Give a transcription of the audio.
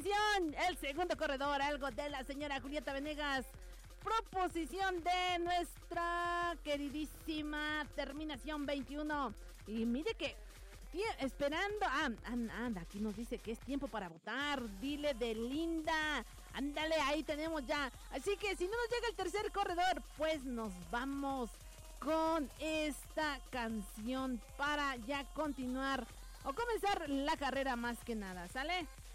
proposición, el segundo corredor, algo de la señora Julieta Venegas. Proposición de nuestra queridísima terminación 21. Y mire que esperando. Anda, aquí nos dice que es tiempo para votar. Dile de linda. Ándale, ahí tenemos ya. Así que si no nos llega el tercer corredor, pues nos vamos con esta canción para ya continuar o comenzar la carrera más que nada, ¿sale?